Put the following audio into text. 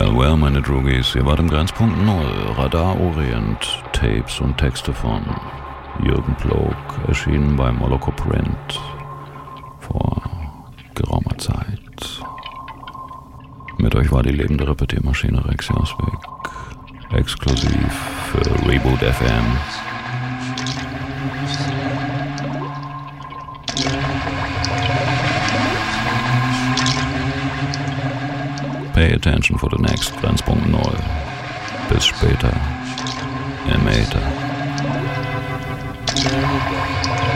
Well, meine Droogies, ihr wart im Grenzpunkt 0, Radar Orient, Tapes und Texte von Jürgen Plog, erschienen bei Moloko Print vor geraumer Zeit. Mit euch war die lebende Repetiermaschine Rex Joswig, exklusiv für Reboot FM. Pay attention for the next Grenzpunkt 0. Bis später im Äther.